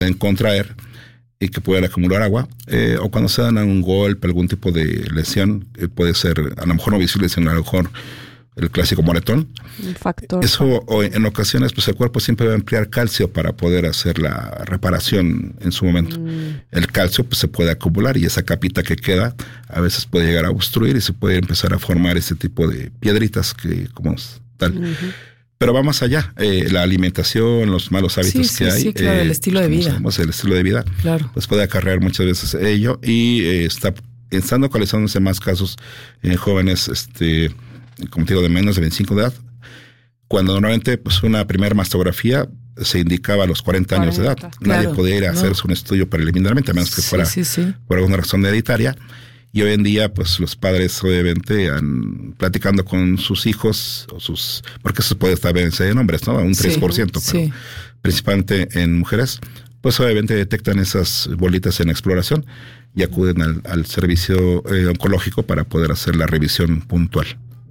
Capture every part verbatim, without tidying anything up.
pueden contraer y que pueden acumular agua, eh, o cuando se dan a un golpe, algún tipo de lesión, eh, puede ser a lo mejor no visible, sino a lo mejor el clásico moretón. Un factor. Eso, o en ocasiones, pues el cuerpo siempre va a emplear calcio para poder hacer la reparación en su momento. Mm. El calcio pues se puede acumular y esa capita que queda a veces puede llegar a obstruir y se puede empezar a formar ese tipo de piedritas que como tal. Uh-huh. Pero va más allá, eh, la alimentación, los malos hábitos sí, que sí, hay. Sí, claro, eh, el estilo de vida. Sabemos, el estilo de vida, claro. Pues puede acarrear muchas veces ello y eh, está estando localizándose más casos en jóvenes, este, como te digo, de menos de veinticinco de edad, cuando normalmente pues una primera mastografía se indicaba a los cuarenta, cuarenta años de edad. Claro, nadie podía ir a no. hacerse un estudio preliminarmente, a menos que sí, fuera sí, sí. por alguna razón hereditaria. Y hoy en día, pues los padres obviamente han, platicando con sus hijos, o sus, porque eso puede estar bien en hombres, ¿no? Un tres por ciento, sí, pero sí. Principalmente en mujeres, pues obviamente detectan esas bolitas en exploración y acuden al, al servicio eh, oncológico para poder hacer la revisión puntual.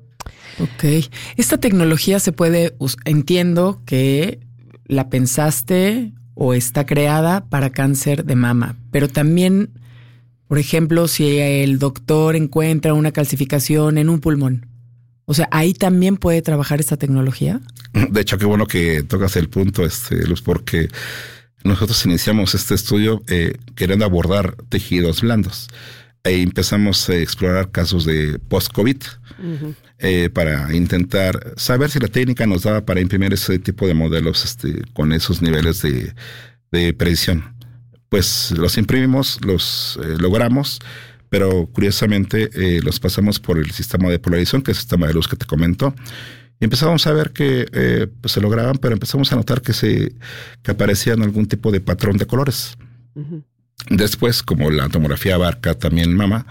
Ok. Esta tecnología se puede, entiendo que la pensaste o está creada para cáncer de mama, pero también, por ejemplo, si el doctor encuentra una calcificación en un pulmón, o sea, ¿ahí también puede trabajar esta tecnología? De hecho, qué bueno que tocas el punto, este, Luz, porque nosotros iniciamos este estudio eh, queriendo abordar tejidos blandos. E empezamos a explorar casos de post-COVID uh-huh. eh, para intentar saber si la técnica nos daba para imprimir ese tipo de modelos este, con esos niveles de, de precisión. Pues los imprimimos, los eh, logramos, pero curiosamente eh, los pasamos por el sistema de polarización, que es el sistema de luz que te comento, y empezamos a ver que eh, pues se lograban, pero empezamos a notar que, se, que aparecían algún tipo de patrón de colores. Uh-huh. Después, como la tomografía abarca también mama,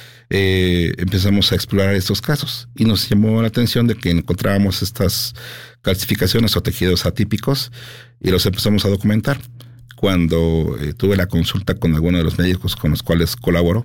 eh, empezamos a explorar estos casos y nos llamó la atención de que encontrábamos estas calcificaciones o tejidos atípicos y los empezamos a documentar. Cuando eh, tuve la consulta con alguno de los médicos con los cuales colaboro,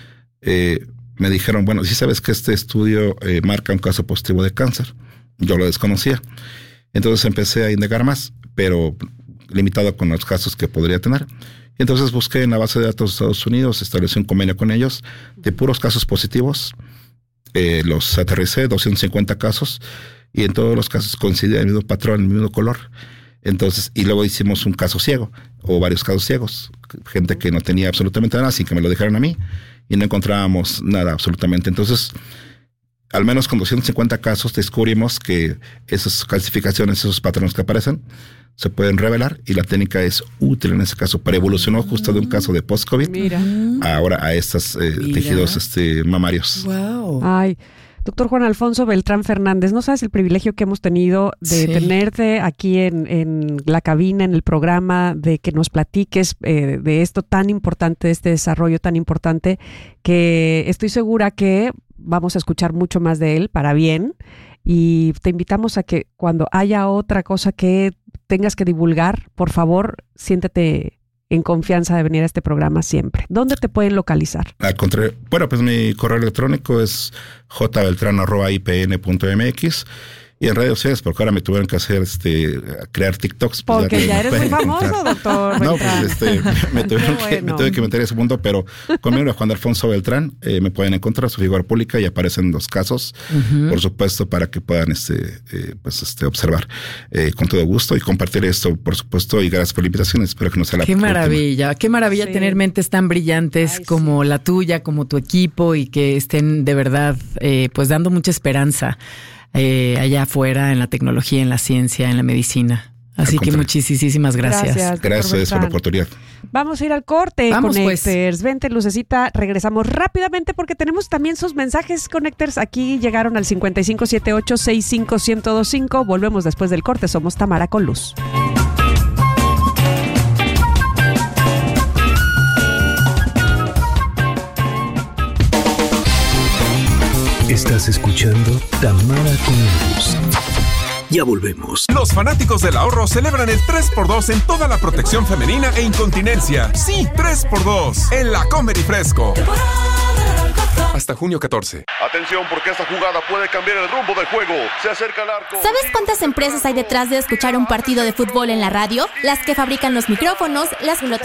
eh, me dijeron, bueno, sí sabes que este estudio eh, marca un caso positivo de cáncer. Yo lo desconocía. Entonces empecé a indagar más, pero limitado con los casos que podría tener. Entonces busqué en la base de datos de Estados Unidos, establecí un convenio con ellos de puros casos positivos, eh, los aterricé, doscientos cincuenta casos, y en todos los casos coincidía el mismo patrón, el mismo color. Entonces, y luego hicimos un caso ciego, o varios casos ciegos, gente que no tenía absolutamente nada, sin que me lo dejaran a mí, y no encontrábamos nada absolutamente. Entonces, al menos con doscientos cincuenta casos descubrimos que esas calcificaciones, esos patrones que aparecen, se pueden revelar y la técnica es útil en ese caso, pero evolucionó justo de un caso de post-COVID Mira. ahora a estos eh, tejidos este, mamarios. Wow. Ay, doctor Juan Alfonso Beltrán Fernández, no sabes el privilegio que hemos tenido de sí. tenerte aquí en, en la cabina, en el programa, de que nos platiques eh, de esto tan importante, de este desarrollo tan importante, que estoy segura que vamos a escuchar mucho más de él para bien, y te invitamos a que cuando haya otra cosa que tengas que divulgar, por favor, siéntete en confianza de venir a este programa siempre. ¿Dónde te pueden localizar? Al contrario, bueno, pues mi correo electrónico es j beltrán arroba i p n punto m x y en redes sociales, porque ahora me tuvieron que hacer este crear TikToks. Pues porque ya, ya eres muy famoso, doctor No, pues este, me, tuvieron que, bueno. me tuve que meter ese punto, pero conmigo, Juan Alfonso Beltrán, eh, me pueden encontrar su figura pública y aparecen los casos, uh-huh. por supuesto, para que puedan este, eh, pues este, observar eh, con todo gusto y compartir esto, por supuesto, y gracias por la invitación. Espero que no sea la Qué maravilla, última. Qué maravilla sí. tener mentes tan brillantes Ay, como sí. la tuya, como tu equipo, y que estén de verdad eh, pues dando mucha esperanza Eh, allá afuera, en la tecnología, en la ciencia, en la medicina. Así que muchísimas gracias. Gracias, gracias por la oportunidad. Vamos a ir al corte, Vamos, Connectors. Pues. Vente, Lucecita, regresamos rápidamente porque tenemos también sus mensajes, Connectors. Aquí llegaron al cincuenta y cinco setenta y ocho sesenta y cinco ciento veinticinco. Volvemos después del corte. Somos Tamara con Luz. Estás escuchando Tamara con Luz. Ya volvemos. Los fanáticos del ahorro celebran el tres por dos en toda la protección femenina e incontinencia. Sí, tres por dos en La Comer y Fresco. Hasta junio catorce. Atención, porque esta jugada puede cambiar el rumbo del juego. Se acerca al arco. ¿Sabes cuántas empresas hay detrás de escuchar un partido de fútbol en la radio? Las que fabrican los micrófonos, las